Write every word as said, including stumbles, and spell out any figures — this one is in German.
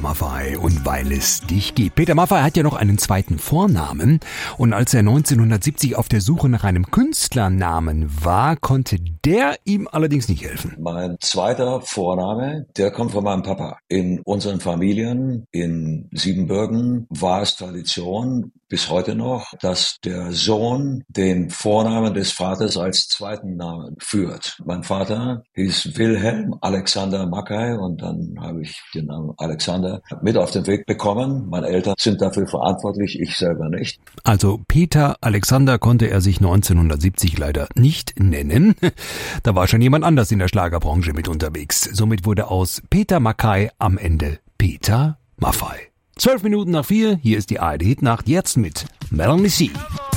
Maffay und Weil es dich gibt. Peter Maffay hat ja noch einen zweiten Vornamen und als er neunzehnhundertsiebzig auf der Suche nach einem Künstlernamen war, konnte der ihm allerdings nicht helfen. Mein zweiter Vorname, der kommt von meinem Papa. In unseren Familien in Siebenbürgen war es Tradition, bis heute noch, dass der Sohn den Vornamen des Vaters als zweiten Namen führt. Mein Vater hieß Wilhelm Alexander Mackay und dann habe ich den Namen Alexander mit auf den Weg bekommen. Meine Eltern sind dafür verantwortlich, ich selber nicht. Also Peter Alexander konnte er sich neunzehnhundertsiebzig leider nicht nennen. Da war schon jemand anders in der Schlagerbranche mit unterwegs. Somit wurde aus Peter Mackay am Ende Peter Maffay. Zwölf Minuten nach vier, hier ist die A R D Hitnacht, jetzt mit Melanie C.